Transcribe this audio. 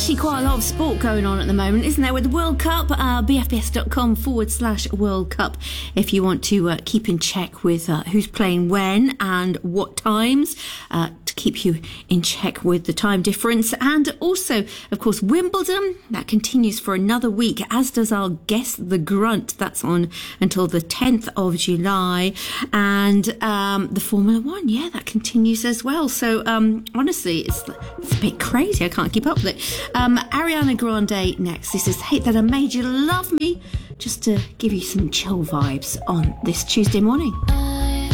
actually quite a lot of sport going on at the moment, isn't there, with the World Cup? bfbs.com/World Cup if you want to keep in check with who's playing when and what times, to keep you in check with the time difference. And also, of course, Wimbledon, that continues for another week, as does our Guess the Grunt. That's on until the 10th of July. And the Formula One, that continues as well. So honestly, it's a bit crazy. I can't keep up with it. Ariana Grande next. This is Hate That I Made You Love Me, just to give you some chill vibes on this Tuesday morning.